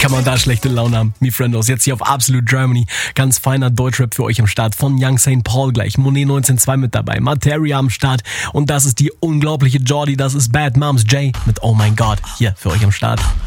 kann man da schlechte Laune haben? Mi Friendos, jetzt hier auf Absolute Germany. Ganz feiner Deutschrap für euch am Start. Von Young St. Paul gleich, Monet 19.2 mit dabei, Materia am Start. Und das ist die unglaubliche Jordi, das ist Bad Moms J mit Oh mein Gott. Hier für euch am Start.